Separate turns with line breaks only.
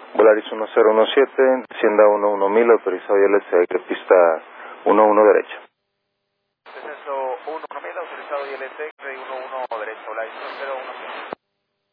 Volaris 1017, Hacienda 11000, autorizado ILS, pista 11 derecha.
Descenso 11000, autorizado ILS, 11 derecha, Volaris 1017.